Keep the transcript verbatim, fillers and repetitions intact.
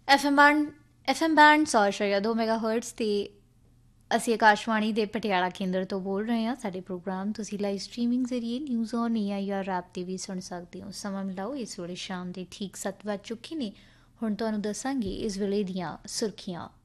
F M band F M band ਸੌ ਸ਼ਰਿਆ ਦੋ mega hurts 'ਤੇ ਅਸੀਂ ਆਕਾਸ਼ਵਾਣੀ ਦੇ ਪਟਿਆਲਾ ਕੇਂਦਰ ਤੋਂ ਬੋਲ ਰਹੇ ਹਾਂ। ਸਾਡੇ ਪ੍ਰੋਗਰਾਮ ਤੁਸੀਂ ਲਾਈਵ ਸਟਰੀਮਿੰਗ ਜ਼ਰੀਏ news on A I R app 'ਤੇ ਵੀ ਸੁਣ ਸਕਦੇ ਹੋ। ਸਮਾਂ ਮਿਲਾਓ, ਇਸ ਵੇਲੇ ਸ਼ਾਮ ਦੇ ਠੀਕ ਸੱਤ ਵੱਜ ਚੁੱਕੇ ਨੇ। ਹੁਣ ਤੁਹਾਨੂੰ ਦੱਸਾਂਗੇ ਇਸ ਵੇਲੇ ਦੀਆਂ ਸੁਰਖੀਆਂ।